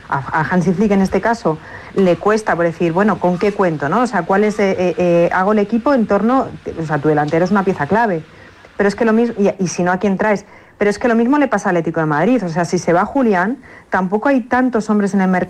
a Hansi Flick en este caso le cuesta por decir, bueno, ¿con qué cuento, no? O sea, ¿cuál es, hago el equipo en torno, o sea, tu delantero es una pieza clave, pero es que lo mismo, y si no, ¿a quién traes? Pero es que lo mismo le pasa al Atlético de Madrid, o sea, si se va Julián, tampoco hay tantos hombres en el mercado